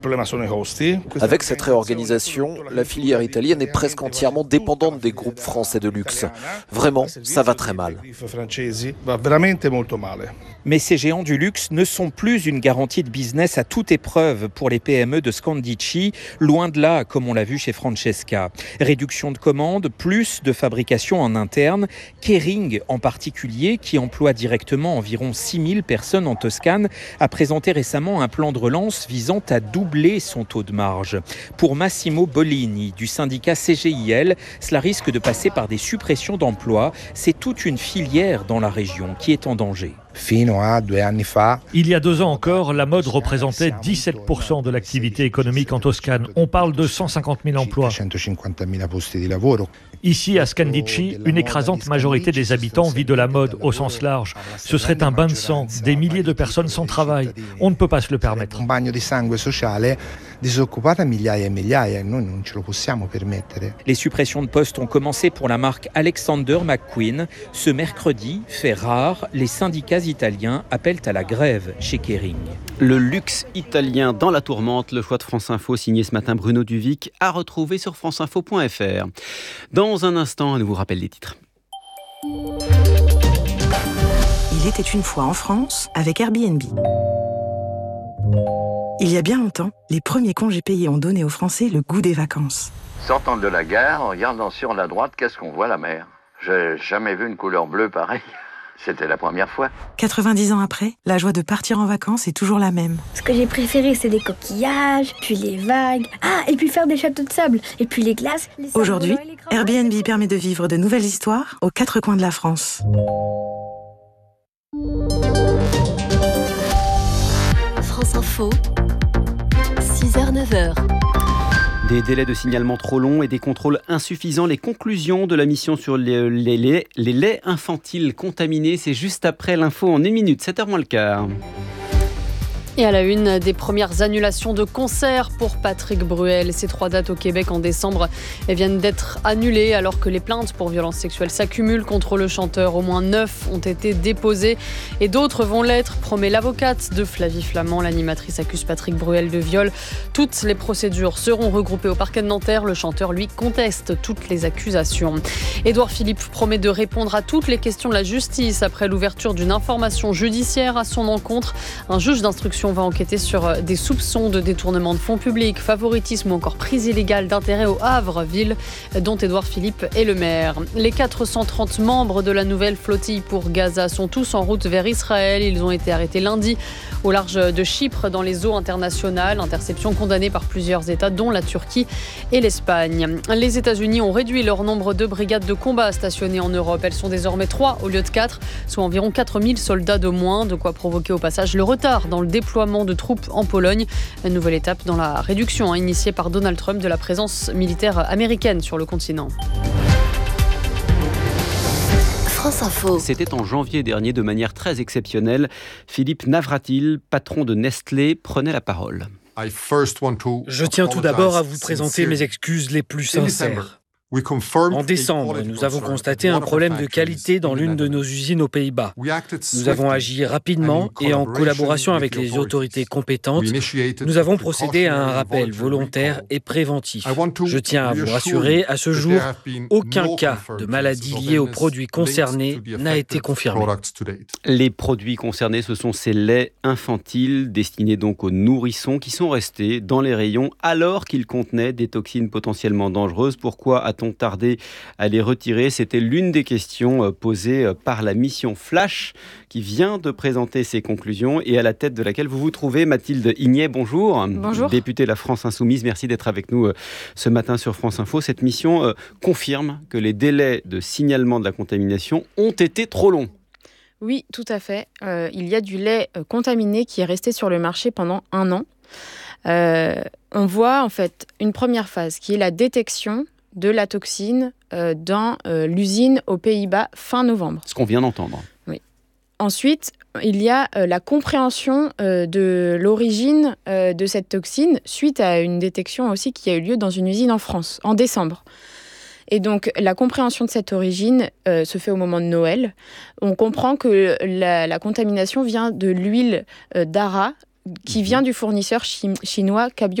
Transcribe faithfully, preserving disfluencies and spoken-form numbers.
Avec cette réorganisation, la filière italienne est presque entièrement dépendante des groupes français de luxe. Vraiment, ça va très mal. Mais ces géants du luxe ne sont plus une garantie de business à toute épreuve pour les P M E de Scandicci, loin de là, comme on l'a vu chez Francesca. Réduction de commandes, plus de fabrication en interne. Kering, en particulier, qui emploie directement environ six mille personnes en Toscane, a présenté récemment un plan de relance visant à doubler son taux de marge. Pour Massimo Bollini, du syndicat C G I L, cela risque de passer par des suppressions d'emplois. C'est toute une filière dans la région qui est en danger. Il y a deux ans encore, la mode représentait dix-sept pour cent de l'activité économique en Toscane. On parle de cent cinquante mille emplois. Ici, à Scandicci, une écrasante majorité des habitants vit de la mode au sens large. Ce serait un bain de sang, des milliers de personnes sans travail. On ne peut pas se le permettre. Les suppressions de postes ont commencé pour la marque Alexander McQueen. Ce mercredi, fait rare, les syndicats italiens appellent à la grève chez Kering. Le luxe italien dans la tourmente, le choix de France Info signé ce matin Bruno Duvic, à retrouver sur franceinfo point f r. Dans un instant, je vous rappelle les titres. Il était une fois en France avec Airbnb. Il y a bien longtemps, les premiers congés payés ont donné aux Français le goût des vacances. Sortant de la gare, en regardant sur la droite, qu'est-ce qu'on voit? La mer. J'ai jamais vu une couleur bleue pareille. C'était la première fois. quatre-vingt-dix ans après, la joie de partir en vacances est toujours la même. Ce que j'ai préféré, c'est les coquillages, puis les vagues. Ah, et puis faire des châteaux de sable, et puis les glaces. Les Aujourd'hui, les Airbnb permet de vivre de nouvelles histoires aux quatre coins de la France. France Info, six heures neuf heures. Des délais de signalement trop longs et des contrôles insuffisants. Les conclusions de la mission sur les, les, les, les laits infantiles contaminés, c'est juste après l'info en une minute, sept heures moins le quart. Et à la une, des premières annulations de concerts pour Patrick Bruel. Ces trois dates au Québec en décembre viennent d'être annulées alors que les plaintes pour violences sexuelles s'accumulent contre le chanteur. Au moins neuf ont été déposées et d'autres vont l'être, promet l'avocate de Flavie Flament. L'animatrice accuse Patrick Bruel de viol. Toutes les procédures seront regroupées au parquet de Nanterre. Le chanteur, lui, conteste toutes les accusations. Édouard Philippe promet de répondre à toutes les questions de la justice après l'ouverture d'une information judiciaire à son encontre. Un juge d'instruction va enquêter sur des soupçons de détournement de fonds publics, favoritisme ou encore prise illégale d'intérêt au Havre, ville dont Édouard Philippe est le maire. Les quatre cent trente membres de la nouvelle flottille pour Gaza sont tous en route vers Israël. Ils ont été arrêtés lundi au large de Chypre dans les eaux internationales. Interception condamnée par plusieurs États dont la Turquie et l'Espagne. Les États-Unis ont réduit leur nombre de brigades de combat stationnées en Europe. Elles sont désormais trois au lieu de quatre, soit environ quatre mille soldats de moins, de quoi provoquer au passage le retard dans le déploiement de troupes en Pologne. Une nouvelle étape dans la réduction hein, initiée par Donald Trump de la présence militaire américaine sur le continent. France Info. C'était en janvier dernier, de manière très exceptionnelle. Philippe Navratil, patron de Nestlé, prenait la parole. Je tiens tout d'abord à vous présenter mes excuses les plus sincères. En décembre, nous avons constaté un problème de qualité dans l'une de nos usines aux Pays-Bas. Nous avons agi rapidement et en collaboration avec les autorités compétentes, nous avons procédé à un rappel volontaire et préventif. Je tiens à vous rassurer, à ce jour, aucun cas de maladie liée aux produits concernés n'a été confirmé. Les produits concernés, ce sont ces laits infantiles destinés donc aux nourrissons qui sont restés dans les rayons alors qu'ils contenaient des toxines potentiellement dangereuses. Pourquoi a-t-on tardé à les retirer? C'était l'une des questions posées par la mission Flash qui vient de présenter ses conclusions et à la tête de laquelle vous vous trouvez, Mathilde Ignet. Bonjour. Bonjour. Députée de la France Insoumise, merci d'être avec nous ce matin sur France Info. Cette mission confirme que les délais de signalement de la contamination ont été trop longs. Oui, tout à fait. Euh, il y a du lait contaminé qui est resté sur le marché pendant un an. Euh, on voit en fait une première phase qui est la détection de la toxine euh, dans euh, l'usine aux Pays-Bas fin novembre. Ce qu'on vient d'entendre. Oui. Ensuite, il y a euh, la compréhension euh, de l'origine euh, de cette toxine suite à une détection aussi qui a eu lieu dans une usine en France, en décembre. Et donc, la compréhension de cette origine euh, se fait au moment de Noël. On comprend que la, la contamination vient de l'huile euh, d'Ara, qui vient du fournisseur chi- chinois Cabio